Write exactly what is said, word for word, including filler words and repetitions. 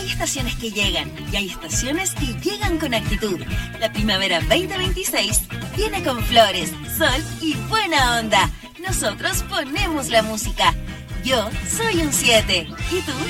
Hay estaciones que llegan y hay estaciones que llegan con actitud. La primavera veinte veintiséis viene con flores, sol y buena onda. Nosotros ponemos la música. Yo soy un siete. ¿Y tú?